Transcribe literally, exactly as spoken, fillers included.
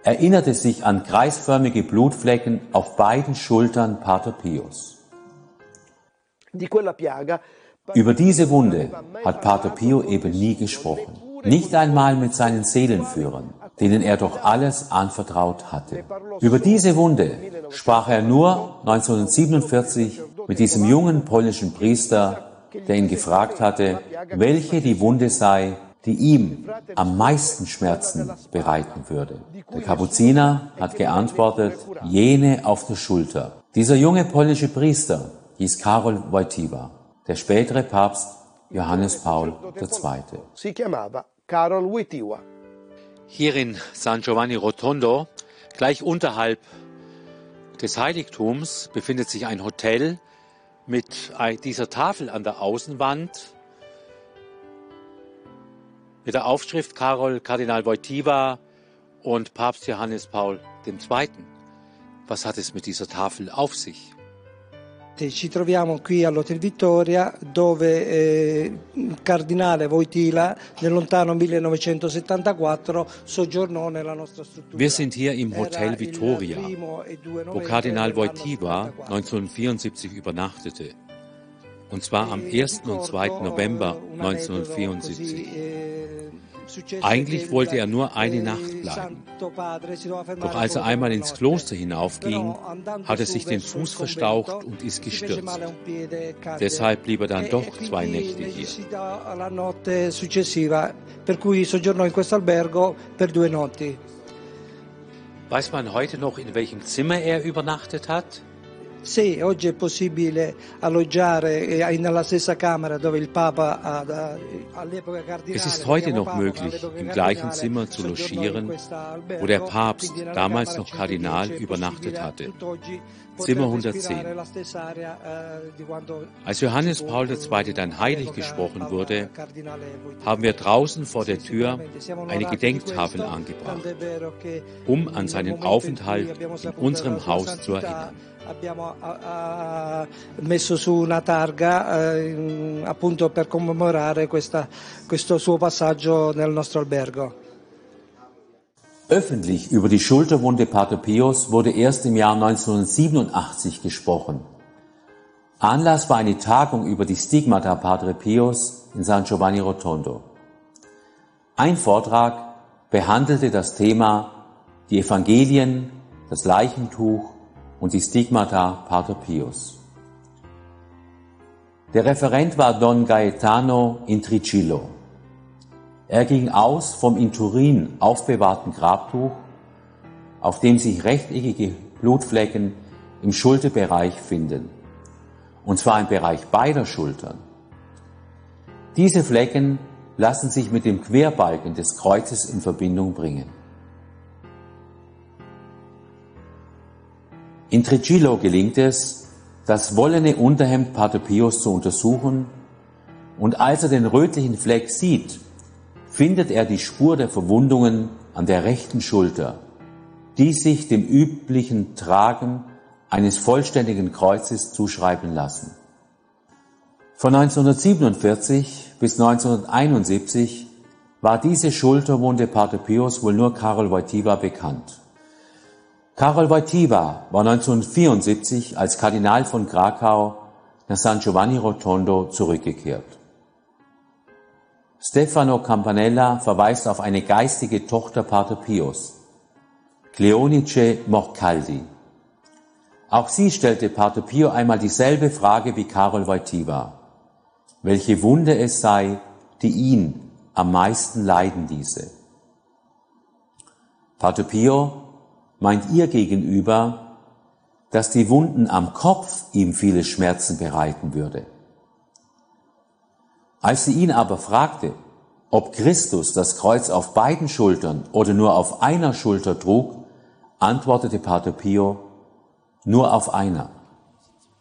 erinnerte sich an kreisförmige Blutflecken auf beiden Schultern Pater Pius. Über diese Wunde hat Pater Pio eben nie gesprochen. Nicht einmal mit seinen Seelenführern, denen er doch alles anvertraut hatte. Über diese Wunde sprach er nur neunzehnhundertsiebenundvierzig mit diesem jungen polnischen Priester, der ihn gefragt hatte, welche die Wunde sei, die ihm am meisten Schmerzen bereiten würde. Der Kapuziner hat geantwortet, jene auf der Schulter. Dieser junge polnische Priester hieß Karol Wojtyła, der spätere Papst Johannes Paul der Zweite. Hier in San Giovanni Rotondo, gleich unterhalb des Heiligtums, befindet sich ein Hotel mit dieser Tafel an der Außenwand, mit der Aufschrift Karol Kardinal Wojtyła und Papst Johannes Paul der Zweite. Was hat es mit dieser Tafel auf sich? Ci troviamo qui all'Hotel Vittoria, dove eh, Cardinale Wojtyła nel lontano millenovecentosettantaquattro soggiornò nella nostra struttura. Wir sind hier im Hotel Vittoria, wo Kardinal Wojtyła neunzehnhundertvierundsiebzig übernachtete. Und zwar am ersten und zweiten November neunzehnhundertvierundsiebzig. Eigentlich wollte er nur eine Nacht bleiben. Doch als er einmal ins Kloster hinaufging, hat er sich den Fuß verstaucht und ist gestürzt. Deshalb blieb er dann doch zwei Nächte hier. Weiß man heute noch, in welchem Zimmer er übernachtet hat? Sì, oggi è possibile alloggiare nella stessa camera dove il Papa all'epoca cardinale. Es ist heute noch möglich, im gleichen Zimmer zu logieren, wo der Papst, damals noch Kardinal, übernachtet hatte. Zimmer hundertzehn. Als Johannes Paul der Zweite dann heilig gesprochen wurde, haben wir draußen vor der Tür eine Gedenktafel angebracht, um an seinen Aufenthalt in unserem Haus zu erinnern. Abbiamo uh, messo su una targa uh, appunto per commemorare questa, questo suo passaggio nel nostro albergo. Öffentlich über die Schulterwunde Pater Pius wurde erst im Jahr neunzehnhundertsiebenundachtzig gesprochen. Anlass war eine Tagung über die Stigmata Padre Pius in San Giovanni Rotondo. Ein Vortrag behandelte das Thema die Evangelien, das Leichentuch und die Stigmata Pater Pius. Der Referent war Don Gaetano Intricillo. Er ging aus vom in Turin aufbewahrten Grabtuch, auf dem sich rechteckige Blutflecken im Schulterbereich finden, und zwar im Bereich beider Schultern. Diese Flecken lassen sich mit dem Querbalken des Kreuzes in Verbindung bringen. Intricillo gelingt es, das wollene Unterhemd Pater Pius zu untersuchen, und als er den rötlichen Fleck sieht, findet er die Spur der Verwundungen an der rechten Schulter, die sich dem üblichen Tragen eines vollständigen Kreuzes zuschreiben lassen. Von neunzehnhundertsiebenundvierzig bis neunzehnhunderteinundsiebzig war diese Schulterwunde Pater Pius wohl nur Karol Wojtyła bekannt. Karol Wojtyła war neunzehnhundertvierundsiebzig als Kardinal von Krakau nach San Giovanni Rotondo zurückgekehrt. Stefano Campanella verweist auf eine geistige Tochter Pater Pius, Cleonice Morcaldi. Auch sie stellte Pater Pio einmal dieselbe Frage wie Karol Wojtyła, welche Wunde es sei, die ihn am meisten leiden ließe. Pater Pio meint ihr gegenüber, dass die Wunden am Kopf ihm viele Schmerzen bereiten würde. Als sie ihn aber fragte, ob Christus das Kreuz auf beiden Schultern oder nur auf einer Schulter trug, antwortete Pater Pio, nur auf einer.